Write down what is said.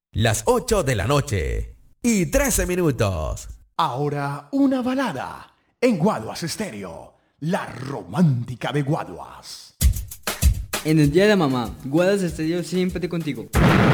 Las 8 de la noche y 13 minutos. Ahora una balada en Guaduas Estéreo, la romántica de Guaduas. En el día de la mamá, Guaduas Estéreo siempre contigo.